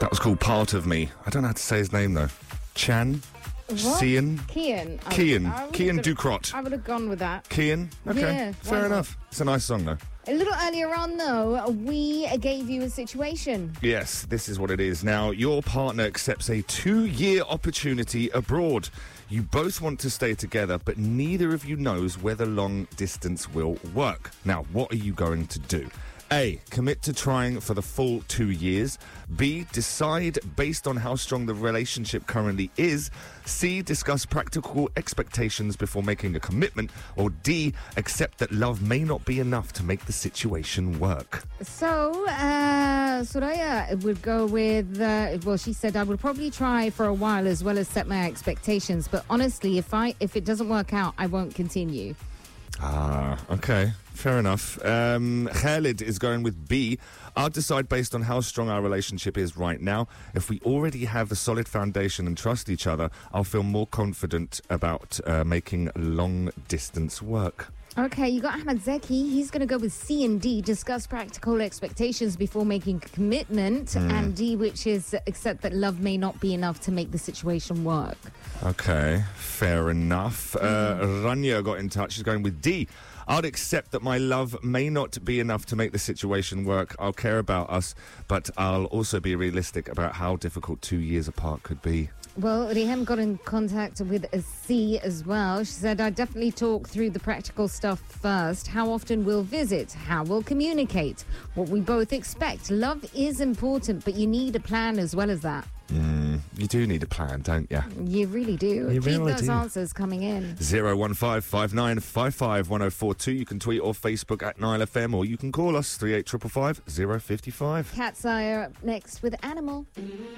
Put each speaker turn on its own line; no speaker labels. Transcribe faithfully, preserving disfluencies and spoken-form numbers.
That was called Part of Me. I don't know how to say his name, though. Chan?
What?
Cian?
Kian. I-
Kian.
I would've
Kian
got-
Ducrot.
I would have gone with that.
Kian? Okay.
Yeah, why
Fair
not?
enough. It's a nice song, though.
A little earlier on, though, we gave you a situation.
Yes, this is what it is. Now, your partner accepts a two-year opportunity abroad. You both want to stay together, but neither of you knows whether long distance will work. Now, what are you going to do? A. Commit to trying for the full two years. B. Decide based on how strong the relationship currently is. C. Discuss practical expectations before making a commitment. Or D. Accept that love may not be enough to make the situation work.
So, uh, Soraya would go with, uh, well, she said, I would probably try for a while as well as set my expectations. But honestly, if I if it doesn't work out, I won't continue.
Ah, okay. Fair enough. Um, Khalid is going with B. I'll decide based on how strong our relationship is right now. If we already have a solid foundation and trust each other, I'll feel more confident about uh, making long distance work.
Okay, you got Ahmed Zeki. He's going to go with C and D. Discuss practical expectations before making a commitment.
Mm.
And D, which is accept that love may not be enough to make the situation work.
Okay, fair enough. Uh, Rania got in touch. She's going with D. I'd accept that my love may not be enough to make the situation work. I'll care about us, but I'll also be realistic about how difficult two years apart could be.
Well, Rihem got in contact with a C as well. She said, I definitely talk through the practical stuff first. How often we'll visit, how we'll communicate, what we both expect. Love is important, but you need a plan as well as that.
Mm, you do need a plan, don't you?
You really do.
You
Keep
really
those
do.
answers coming in.
zero one five five nine five five one oh four two. You can tweet or Facebook at Nile F M, or you can call us three eight five five five zero five five.
Cat's Eye are up next with Animal.